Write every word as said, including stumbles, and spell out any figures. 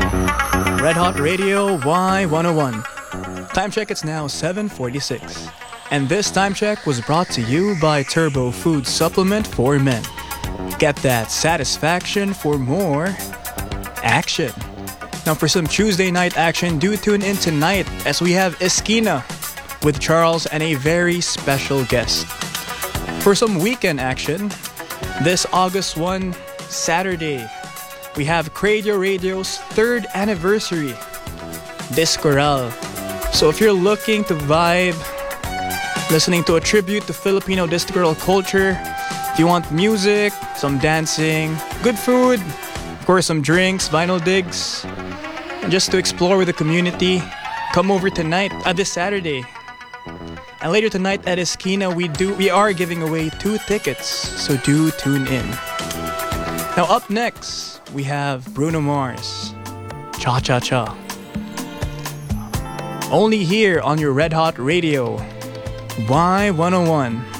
Red Hot Radio Y one oh one. Time check, it's now seven forty-six. And this time check was brought to you by Turbo Food Supplement for Men. Get that satisfaction for more action. Now for some Tuesday night action, do tune in tonight as we have Esquina with Charles and a very special guest. For some weekend action, this August first, Saturday, we have Cradio Radio's third anniversary, Discoral. So if you're looking to vibe, listening to a tribute to Filipino discoral culture, if you want music, some dancing, good food, of course some drinks, vinyl digs, and just to explore with the community, come over tonight, uh, this Saturday. And later tonight at Esquina, we do we are giving away two tickets, so do tune in. Now up next, we have Bruno Mars, Cha Cha Cha. Only here on your Red Hot Radio, Y one oh one.